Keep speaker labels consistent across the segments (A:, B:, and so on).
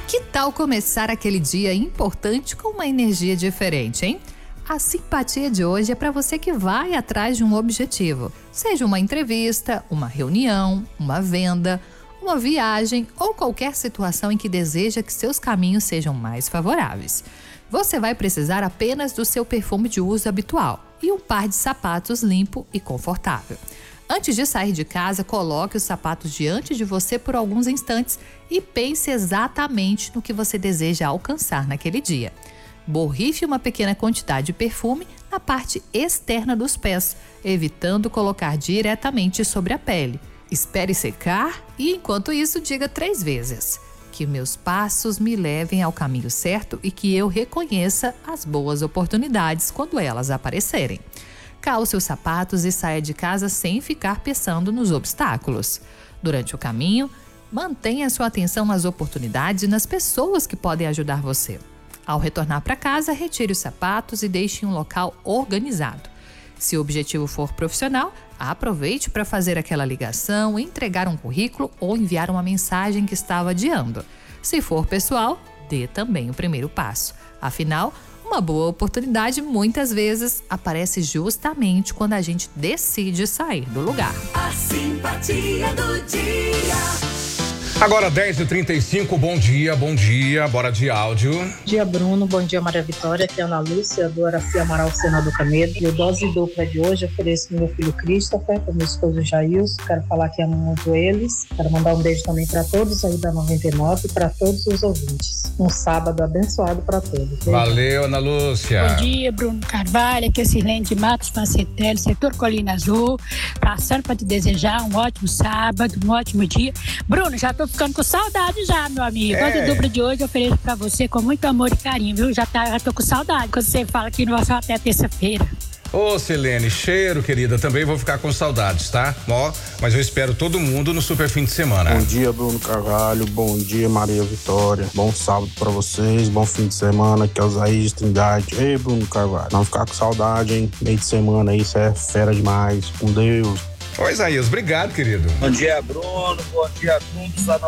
A: Que tal começar aquele dia importante com uma energia diferente, hein? A simpatia de hoje é para você que vai atrás de um objetivo, seja uma entrevista, uma reunião, uma venda, uma viagem ou qualquer situação em que deseja que seus caminhos sejam mais favoráveis. Você vai precisar apenas do seu perfume de uso habitual e um par de sapatos limpo e confortável. Antes de sair de casa, coloque os sapatos diante de você por alguns instantes e pense exatamente no que você deseja alcançar naquele dia. Borrife uma pequena quantidade de perfume na parte externa dos pés, evitando colocar diretamente sobre a pele. Espere secar e, enquanto isso, diga 3 vezes: que meus passos me levem ao caminho certo e que eu reconheça as boas oportunidades quando elas aparecerem. Calce os sapatos e saia de casa sem ficar pensando nos obstáculos. Durante o caminho, mantenha sua atenção nas oportunidades e nas pessoas que podem ajudar você. Ao retornar para casa, retire os sapatos e deixe em um local organizado. Se o objetivo for profissional, aproveite para fazer aquela ligação, entregar um currículo ou enviar uma mensagem que estava adiando. Se for pessoal, dê também o primeiro passo. Afinal, uma boa oportunidade muitas vezes aparece justamente quando a gente decide sair do lugar.
B: A simpatia do dia.
C: Agora 10h35, bom dia, bora de áudio.
D: Bom dia, Bruno, bom dia, Maria Vitória, aqui é Ana Lúcia, do Araci Amaral, Senador Camedo. E o dose dupla de hoje ofereço pro meu filho Christopher, pro meu esposo Jailson, quero falar que amo muito eles, quero mandar um beijo também para todos aí da 99 e para todos os ouvintes. Um sábado abençoado para todos. Beijo.
C: Valeu, Ana Lúcia.
E: Bom dia, Bruno Carvalho, aqui é Sirlene de Matos Fancetelli, setor Colina Azul, passando para te desejar um ótimo sábado, um ótimo dia. Bruno, já tô ficando com saudade já, meu amigo. Dose dupla de hoje eu ofereço pra você com muito amor e carinho, viu? Já tô com saudade quando você fala que não vai só até terça-feira.
C: Ô, Silene, cheiro, querida, também vou ficar com saudades, tá? Ó, mas eu espero todo mundo no super fim de semana.
F: Bom dia, Bruno Carvalho, bom dia, Maria Vitória, bom sábado pra vocês, bom fim de semana, que é o Zaís Trindade. Ei, Bruno Carvalho, não ficar com saudade, hein? Meio de semana aí, isso é fera demais, com Deus.
C: Oi, Isaías, obrigado, querido.
G: Bom dia, Bruno, bom dia a todos da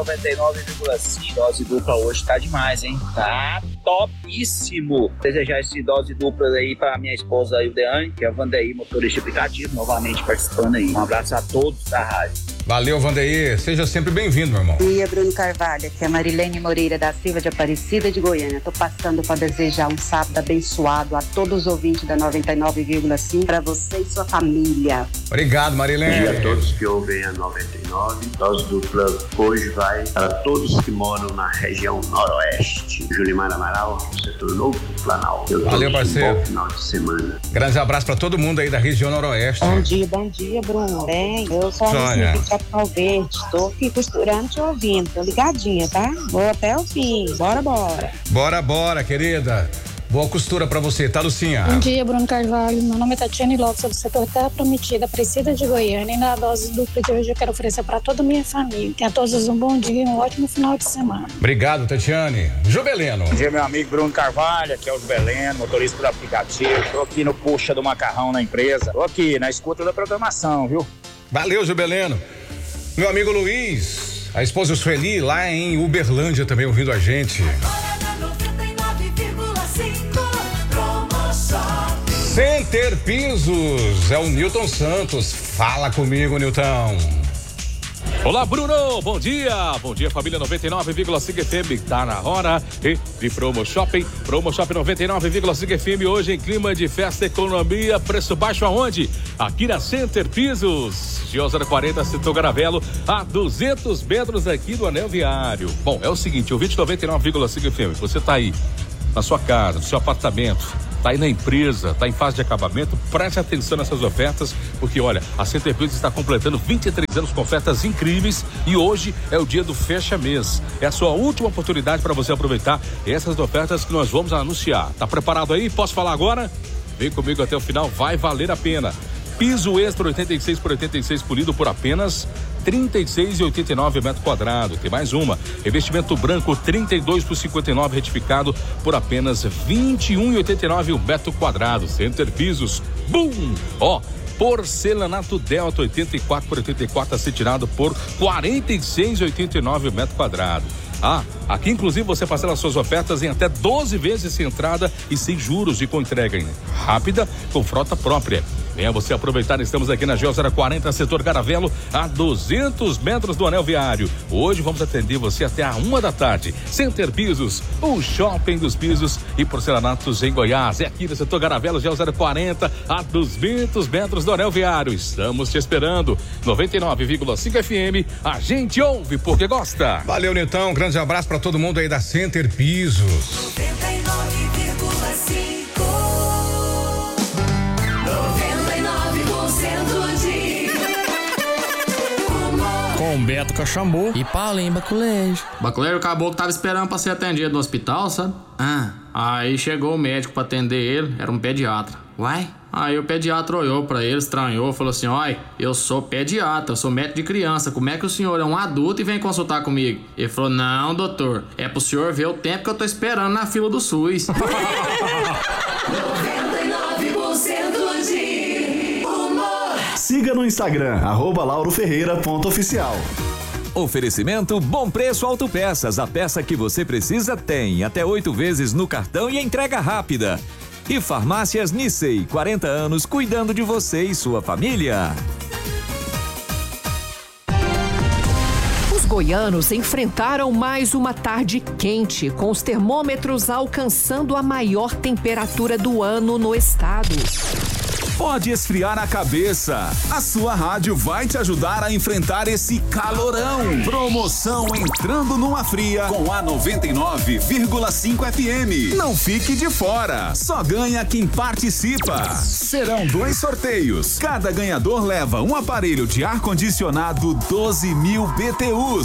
G: 99,5. Dose dupla hoje tá demais, hein? Tá topíssimo. Desejar esse dose dupla aí pra minha esposa aí, o Deane, que é a Vandeir, motorista aplicativo, novamente participando aí. Um abraço a todos da rádio.
C: Valeu, Vandeir, seja sempre bem-vindo, meu irmão.
H: Bom dia, Bruno Carvalho, aqui é a Marilene Moreira da Silva de Aparecida de Goiânia. Tô passando para desejar um sábado abençoado a todos os ouvintes da 99,5 para você e sua família.
C: Obrigado, Marilene.
I: Bom dia a todos que ouvem a 99. Dose dupla hoje vai para todos que moram na região noroeste. Julimar Amaral, setor Novo do Planalto.
C: Valeu, parceiro.
I: Bom final de semana.
C: Grande abraço para todo mundo aí da região noroeste.
H: Bom dia, Bruno. Bem, eu sou
C: Sônia.
H: a Capitão Verde, estou aqui costurando, te ouvindo, tô ligadinha, tá? Vou até o fim, bora,
C: querida. Boa costura pra você, tá, Lucinha?
E: Bom dia, Bruno Carvalho. Meu nome é Tatiane Lopes, sou do setor Terra Prometida, Aparecida de Goiânia. E na dose dupla de hoje eu quero oferecer para toda a minha família. Tenha a todos um bom dia e um ótimo final de semana.
C: Obrigado, Tatiane. Jubeleno.
G: Bom dia, meu amigo Bruno Carvalho, aqui é o Beleno, motorista do aplicativo. Tô aqui no puxa do macarrão na empresa. Tô aqui na escuta da programação, viu?
C: Valeu, Jubeleno. Meu amigo Luiz, a esposa Sueli, lá em Uberlândia, também ouvindo a gente. Center Pisos, é o Newton Santos. Fala comigo, Newton.
J: Olá, Bruno, bom dia família 99,5 FM, tá na hora de Promo Shopping 99,5 FM, hoje em clima de festa, economia, preço baixo aonde? Aqui na Center Pisos, Giosana 40, Setor Garavelo, a 200 metros aqui do Anel Viário. Bom, é o seguinte, o 99,5 FM, você tá aí na sua casa, no seu apartamento, tá aí na empresa, tá em fase de acabamento, preste atenção nessas ofertas, porque olha, a Center Pisos está completando 23 anos com ofertas incríveis e hoje é o dia do fecha mês. É a sua última oportunidade para você aproveitar essas ofertas que nós vamos anunciar. Tá preparado aí? Posso falar agora? Vem comigo até o final, vai valer a pena. Piso extra 86 por 86 polido por apenas R$ 36,89 metro quadrado. Tem mais uma. Revestimento branco 32 por 59 retificado por apenas R$ 21,89 metro quadrado. Center Pisos. Bum! Ó, porcelanato Delta 84 por 84 acetinado por R$ 46,89 metro quadrado. Aqui inclusive você parcela suas ofertas em até 12 vezes sem entrada e sem juros e com entrega rápida com frota própria. Venha você aproveitar, estamos aqui na GO 040, setor Caravelo, a 200 metros do anel viário. Hoje vamos atender você até a 1 da tarde. Center Pisos, o shopping dos pisos e porcelanatos em Goiás. É aqui no setor Caravelo, GO 040, a 200 metros do anel viário. Estamos te esperando. 99,5 FM, a gente ouve porque gosta.
C: Valeu, Nitão, um grande abraço para todo mundo aí da Center Pisos.
B: 99,5
K: com Beto Cachambu e Paulinho Baculejo.
L: Baculejo, o caboclo tava esperando pra ser atendido no hospital, sabe? Aí chegou o médico pra atender ele, era um pediatra. Uai? Aí o pediatra olhou pra ele, estranhou, falou assim: "Oi, eu sou pediatra, eu sou médico de criança, como é que o senhor é um adulto e vem consultar comigo?" Ele falou: "Não, doutor, é pro senhor ver o tempo que eu tô esperando na fila do SUS."
B: 99% de humor.
M: Siga no Instagram, @lauroferreira.oficial.
N: Oferecimento Bom Preço Autopeças. A peça que você precisa tem até 8 vezes no cartão e entrega rápida. E Farmácias Nissei, 40 anos cuidando de você e sua família.
O: Os goianos enfrentaram mais uma tarde quente, com os termômetros alcançando a maior temperatura do ano no estado.
P: Pode esfriar a cabeça. A sua rádio vai te ajudar a enfrentar esse calorão. Promoção entrando numa fria com a 99,5 FM. Não fique de fora. Só ganha quem participa. Serão 2 sorteios. Cada ganhador leva um aparelho de ar-condicionado 12.000 BTUs.